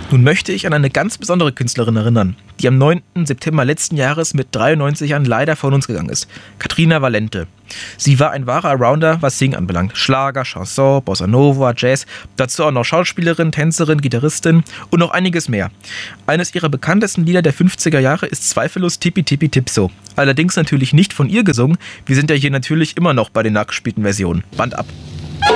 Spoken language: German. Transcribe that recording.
Nun möchte ich an eine ganz besondere Künstlerin erinnern, die am 9. September letzten Jahres mit 93 Jahren leider von uns gegangen ist. Catriona Valente. Sie war ein wahrer Allrounder, was Singen anbelangt. Schlager, Chanson, Bossa Nova, Jazz, dazu auch noch Schauspielerin, Tänzerin, Gitarristin und noch einiges mehr. Eines ihrer bekanntesten Lieder der 50er Jahre ist zweifellos Tippi Tippi Tipso. Allerdings natürlich nicht von ihr gesungen, wir sind ja hier natürlich immer noch bei den nachgespielten Versionen. Band ab!